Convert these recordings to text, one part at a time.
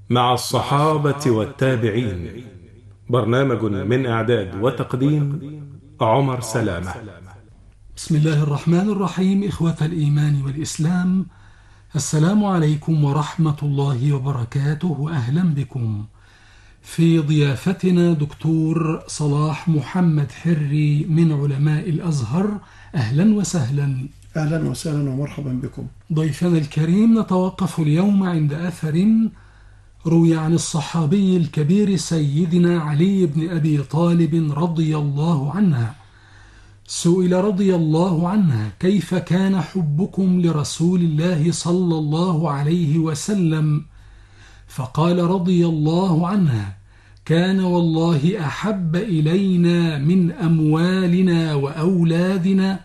مع الصحابة والتابعين. برنامج من إعداد وتقديم عمر سلامة. بسم الله الرحمن الرحيم. إخوة الإيمان والإسلام، السلام عليكم ورحمة الله وبركاته، وأهلا بكم. في ضيافتنا دكتور صلاح محمد حري من علماء الأزهر. أهلا وسهلا. أهلا وسهلا ومرحبا بكم. ضيفنا الكريم، نتوقف اليوم عند أثر روي عن الصحابي الكبير سيدنا علي بن أبي طالب رضي الله عنه. سئل رضي الله عنه: كيف كان حبكم لرسول الله صلى الله عليه وسلم؟ فقال رضي الله عنه: كان والله أحب إلينا من أموالنا وأولادنا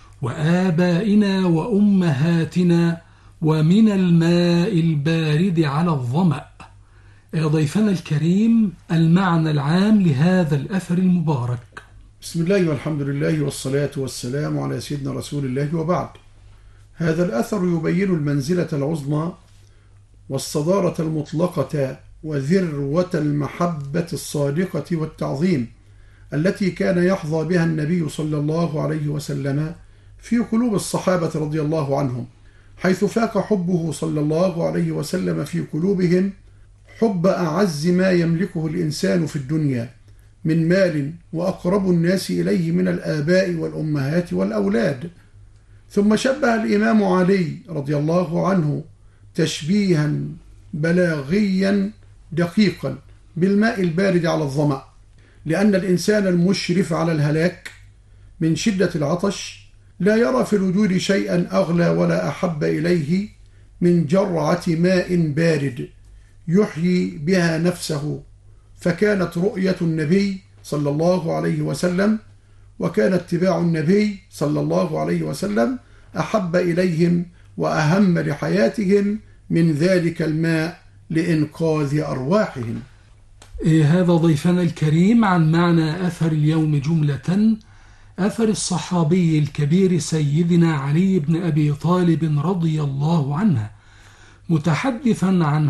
وآبائنا وأمهاتنا ومن الماء البارد على الظمأ. ضيفنا الكريم، المعنى العام لهذا الأثر المبارك. بسم الله والحمد لله والصلاة والسلام على سيدنا رسول الله، وبعد. هذا الأثر يبين المنزلة العظمى والصدارة المطلقة وذروة المحبة الصادقة والتعظيم التي كان يحظى بها النبي صلى الله عليه وسلم في قلوب الصحابة رضي الله عنهم، حيث فاق حبه صلى الله عليه وسلم في قلوبهم حب أعز ما يملكه الإنسان في الدنيا من مال، وأقرب الناس إليه من الآباء والأمهات والأولاد. ثم شبه الإمام علي رضي الله عنه تشبيها بلاغيا دقيقا بالماء البارد على الظمأ، لأن الإنسان المشرف على الهلاك من شدة العطش لا يرى في الوجود شيئا أغلى ولا أحب إليه من جرعة ماء بارد يحيي بها نفسه. فكانت رؤية النبي صلى الله عليه وسلم وكان اتباع النبي صلى الله عليه وسلم أحب إليهم وأهم لحياتهم من ذلك الماء لإنقاذ أرواحهم. هذا ضيفنا الكريم عن معنى أثر اليوم جملة. أثر الصحابي الكبير سيدنا علي بن أبي طالب رضي الله عنه، متحدثا عن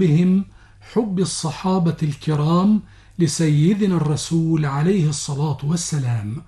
حب الصحابة الكرام لسيدنا الرسول عليه الصلاة والسلام.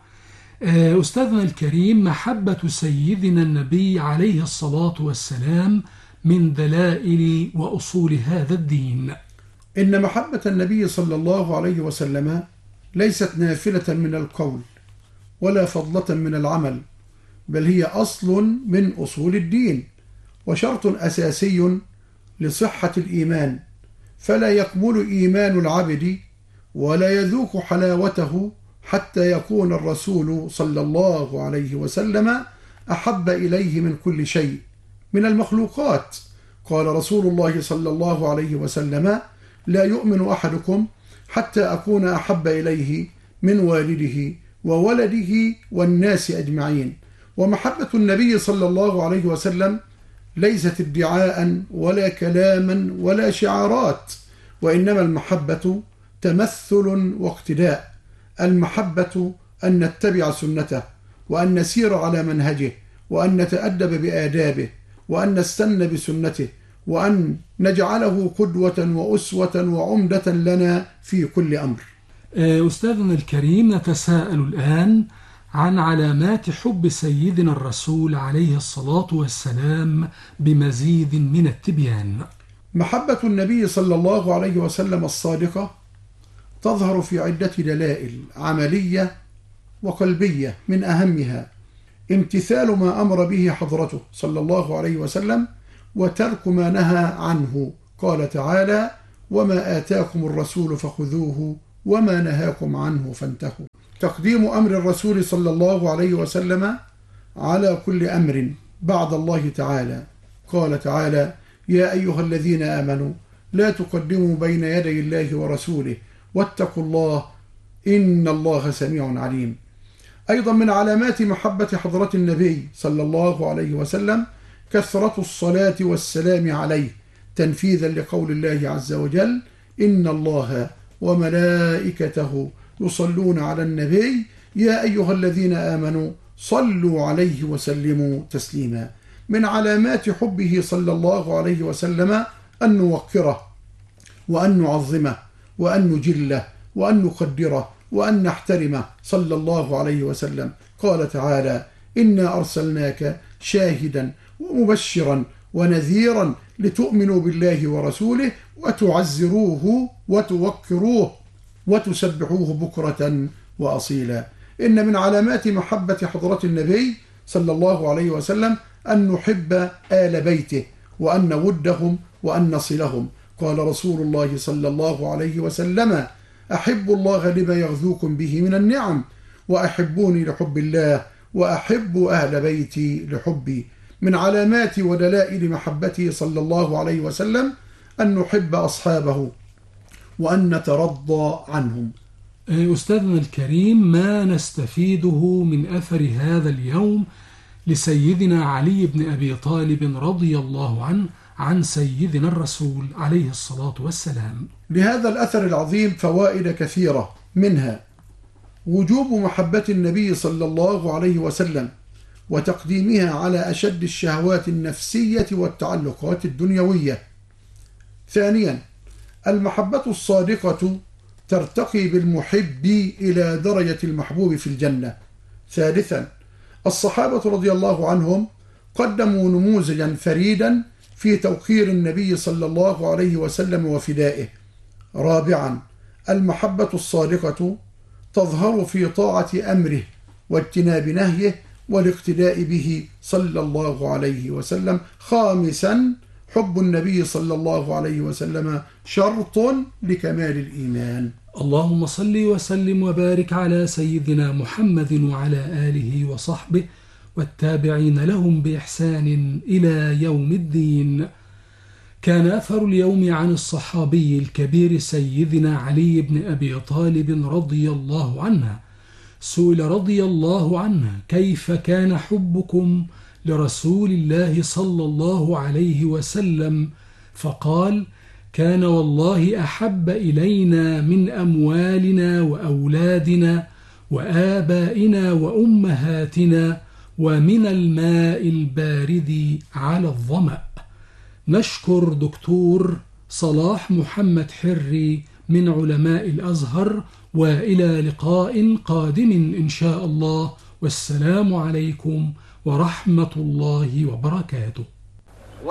أستاذنا الكريم، محبة سيدنا النبي عليه الصلاة والسلام من دلائل وأصول هذا الدين. إن محبة النبي صلى الله عليه وسلم ليست نافلة من القول ولا فضلة من العمل، بل هي أصل من أصول الدين وشرط أساسي لصحة الإيمان، فلا يكمل إيمان العبد ولا يذوق حلاوته حتى يكون الرسول صلى الله عليه وسلم أحب إليه من كل شيء من المخلوقات. قال رسول الله صلى الله عليه وسلم: لا يؤمن أحدكم حتى أكون أحب إليه من والده وولده والناس أجمعين. ومحبة النبي صلى الله عليه وسلم ليست ادعاء ولا كلاما ولا شعارات، وإنما المحبة تمثل واقتداء. المحبة أن نتبع سنته، وأن نسير على منهجه، وأن نتأدب بآدابه، وأن نستن بسنته، وأن نجعله قدوة وأسوة وعمدة لنا في كل أمر. أستاذنا الكريم، نتساءل الآن عن علامات حب سيدنا الرسول عليه الصلاة والسلام بمزيد من التبيان. محبة النبي صلى الله عليه وسلم الصادقة تظهر في عدة دلائل عملية وقلبية، من أهمها امتثال ما أمر به حضرته صلى الله عليه وسلم وترك ما نهى عنه. قال تعالى: وما آتاكم الرسول فخذوه وما نهاكم عنه فانتهوا. تقديم أمر الرسول صلى الله عليه وسلم على كل أمر بعد الله تعالى. قال تعالى: يا أيها الذين آمنوا لا تقدموا بين يدي الله ورسوله واتقوا الله إن الله سميع عليم. أيضا من علامات محبة حضرة النبي صلى الله عليه وسلم كثرة الصلاة والسلام عليه، تنفيذا لقول الله عز وجل: إن الله وملائكته يصلون على النبي يا أيها الذين آمنوا صلوا عليه وسلموا تسليما. من علامات حبه صلى الله عليه وسلم أن نوقره وأن نعظمه وأن نجله وأن نقدره وأن نحترمه صلى الله عليه وسلم. قال تعالى: إنا أرسلناك شاهدا ومبشرا ونذيرا لتؤمنوا بالله ورسوله وتعزروه وتوقروه وتسبحوه بكرة وأصيلا. إن من علامات محبة حضرة النبي صلى الله عليه وسلم أن نحب آل بيته وأن نودهم وأن نصلهم. قال رسول الله صلى الله عليه وسلم: أحب الله لما يغذوكم به من النعم، وأحبوني لحب الله، وأحب أهل بيتي لحبي. من علامات ودلائل محبته صلى الله عليه وسلم أن نحب أصحابه وأن نترضى عنهم. أستاذنا الكريم، ما نستفيده من أثر هذا اليوم لسيدنا علي بن أبي طالب رضي الله عنه عن سيدنا الرسول عليه الصلاة والسلام؟ لهذا الأثر العظيم فوائد كثيرة، منها وجوب محبة النبي صلى الله عليه وسلم وتقديمها على أشد الشهوات النفسية والتعلقات الدنيوية. ثانيا، المحبة الصادقة ترتقي بالمحب إلى درجة المحبوب في الجنة. ثالثا، الصحابة رضي الله عنهم قدموا نموذجا فريدا في توقير النبي صلى الله عليه وسلم وفدائه. رابعا، المحبة الصادقة تظهر في طاعة أمره واجتناب نهيه والاقتداء به صلى الله عليه وسلم. خامسا، حب النبي صلى الله عليه وسلم شرط لكمال الإيمان. اللهم صل وسلم وبارك على سيدنا محمد وعلى آله وصحبه والتابعين لهم بإحسان إلى يوم الدين. كان أثر اليوم عن الصحابي الكبير سيدنا علي بن أبي طالب رضي الله عنه. سئل رضي الله عنه: كيف كان حبكم لرسول الله صلى الله عليه وسلم؟ فقال: كان والله أحب إلينا من أموالنا وأولادنا وآبائنا وأمهاتنا ومن الماء البارد على الظمأ. نشكر دكتور صلاح محمد حري من علماء الأزهر، وإلى لقاء قادم إن شاء الله، والسلام عليكم ورحمة الله وبركاته.